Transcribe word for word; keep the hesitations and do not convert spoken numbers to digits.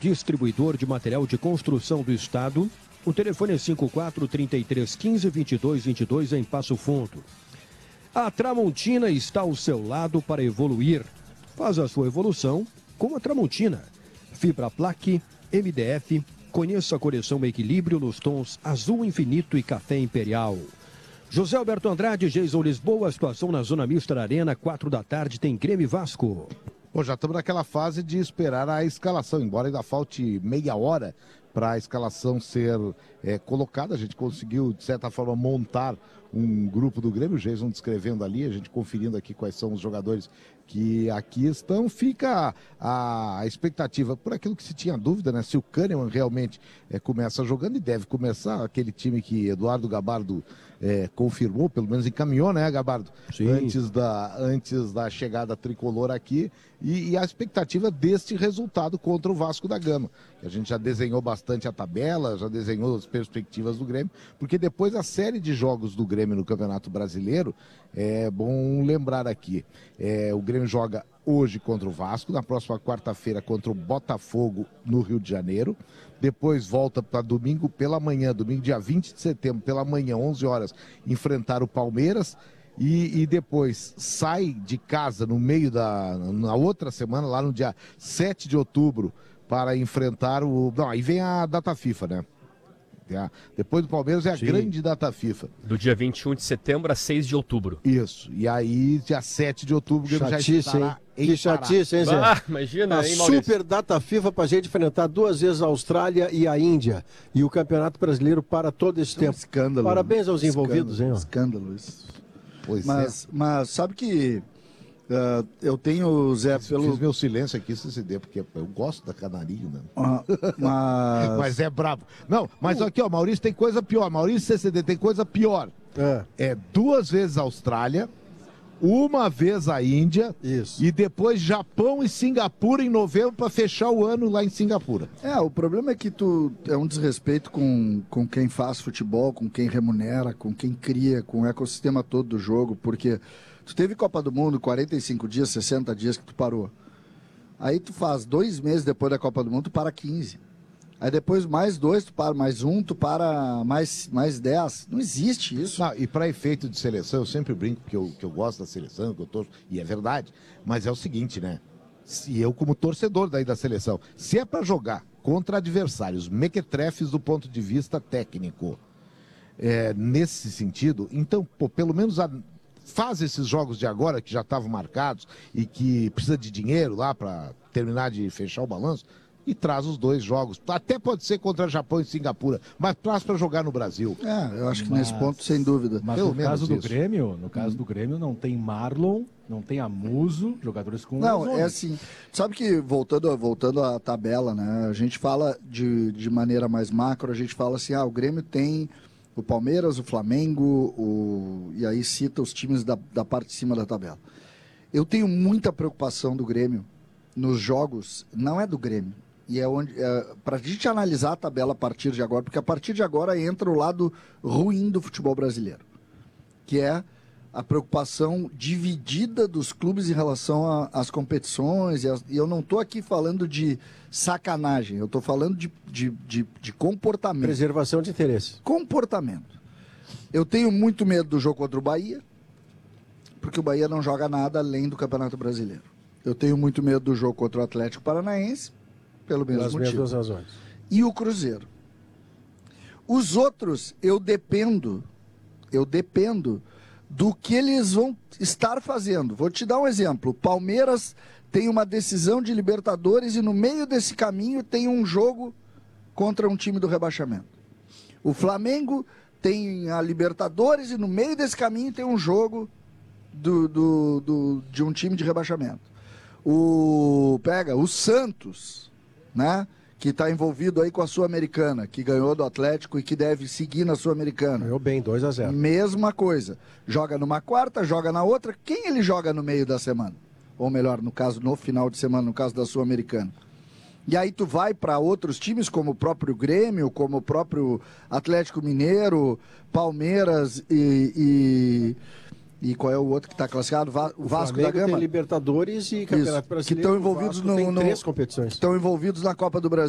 distribuidor de material de construção do Estado. O telefone é cinco quatro, trinta e três, quinze, vinte e dois vinte e dois em Passo Fundo. A Tramontina está ao seu lado para evoluir. Faz a sua evolução com a Tramontina. Fibra Plaque, M D F, conheça a coleção Equilíbrio nos tons azul infinito e café imperial. José Alberto Andrade, Jason Lisboa, a situação na Zona Mista da Arena, quatro da tarde, tem Grêmio e Vasco. Bom, já estamos naquela fase de esperar a escalação, embora ainda falte meia hora para a escalação ser é, colocada. A gente conseguiu, de certa forma, montar um grupo do Grêmio, o Jason descrevendo ali, a gente conferindo aqui quais são os jogadores que aqui estão. Fica a, a expectativa, por aquilo que se tinha dúvida, né? Se o Kahneman realmente é, começa jogando, e deve começar, aquele time que Eduardo Gabardo é, confirmou, pelo menos encaminhou, né, Gabardo? Sim. Antes da, antes da chegada tricolor aqui, e, e a expectativa deste resultado contra o Vasco da Gama. A gente já desenhou bastante a tabela, já desenhou as perspectivas do Grêmio, porque depois a série de jogos do Grêmio no Campeonato Brasileiro, é bom lembrar aqui, é, o Grêmio joga hoje contra o Vasco, na próxima quarta-feira contra o Botafogo no Rio de Janeiro, depois volta para domingo pela manhã, domingo dia vinte de setembro, pela manhã, onze horas, enfrentar o Palmeiras, e, e depois sai de casa no meio da, na outra semana, lá no dia sete de outubro, para enfrentar o... Não, aí vem a data FIFA, né? Depois do Palmeiras é a Sim. grande data FIFA. Do dia vinte e um de setembro a seis de outubro. Isso. E aí, dia sete de outubro, o Grêmio já estará em Que chatice, hein, Zé? Ah, imagina, a hein, Maurício? super data FIFA pra gente enfrentar duas vezes a Austrália e a Índia. E o Campeonato Brasileiro para todo esse É um tempo. escândalo. Parabéns aos envolvidos, escândalo, hein? Ó. Escândalo isso. Pois mas, é. mas sabe que uh, eu tenho, Zé, Fiz, pelo... Fiz meu silêncio aqui, C C D, porque eu gosto da canarinho, né? Uh, mas... mas é brabo. Não, mas uh. aqui, ó, Maurício tem coisa pior. Maurício C C D tem coisa pior. É, é duas vezes a Austrália, uma vez a Índia. Isso. E depois Japão e Singapura em novembro para fechar o ano lá em Singapura. É, o problema é que tu é um desrespeito com, com quem faz futebol, com quem remunera, com quem cria, com o ecossistema todo do jogo, porque tu teve Copa do Mundo, quarenta e cinco dias, sessenta dias que tu parou. Aí tu faz dois meses depois da Copa do Mundo, tu para quinze. Aí depois mais dois, tu para mais um, tu para mais, mais dez. Não existe isso. Não, e para efeito de seleção, eu sempre brinco que eu, que eu gosto da seleção, que eu torço, e é verdade. Mas é o seguinte, né? Se eu, como torcedor daí da seleção, se é para jogar contra adversários mequetrefes do ponto de vista técnico, é, nesse sentido, então, pô, pelo menos a, faz esses jogos de agora, que já estavam marcados, e que precisa de dinheiro lá para terminar de fechar o balanço, e traz os dois jogos. Até pode ser contra Japão e Singapura, mas traz para jogar no Brasil. É, eu acho que mas, nesse ponto, sem dúvida. Mas Pelo no caso do isso. Grêmio, no caso hum. do Grêmio não tem Marlon, não tem Amuso, jogadores com Não, lesões. é assim, sabe que voltando, voltando à tabela, né? A gente fala de, de maneira mais macro, a gente fala assim, ah, o Grêmio tem o Palmeiras, o Flamengo, o... e aí cita os times da, da parte de cima da tabela. Eu tenho muita preocupação do Grêmio nos jogos, não é do Grêmio, e é onde é, para a gente analisar a tabela a partir de agora, porque a partir de agora entra o lado ruim do futebol brasileiro, que é a preocupação dividida dos clubes em relação às competições, e, as, e eu não estou aqui falando de sacanagem, eu estou falando de, de, de, de comportamento. Preservação de interesse. Comportamento. Eu tenho muito medo do jogo contra o Bahia, porque o Bahia não joga nada além do Campeonato Brasileiro. Eu tenho muito medo do jogo contra o Atlético Paranaense, pelo mesmo Pelas motivo. mesmas razões. E o Cruzeiro. Os outros, eu dependo, eu dependo do que eles vão estar fazendo. Vou te dar um exemplo. O Palmeiras tem uma decisão de Libertadores e no meio desse caminho tem um jogo contra um time do rebaixamento. O Flamengo tem a Libertadores e no meio desse caminho tem um jogo do, do, do, de um time de rebaixamento. O, pega, o Santos, né, que está envolvido aí com a Sul-Americana, que ganhou do Atlético e que deve seguir na Sul-Americana. Ganhou bem, dois a zero. Mesma coisa. Joga numa quarta, joga na outra. Quem ele joga no meio da semana? Ou melhor, no caso, no final de semana, no caso da Sul-Americana. E aí tu vai para outros times, como o próprio Grêmio, como o próprio Atlético Mineiro, Palmeiras e... e... E qual é o outro que está classificado? O, o Vasco da Gama. Tem Libertadores e Campeonato Isso, Brasileiro. que estão envolvidos no, tem no, três competições. Estão envolvidos na Copa do Brasil.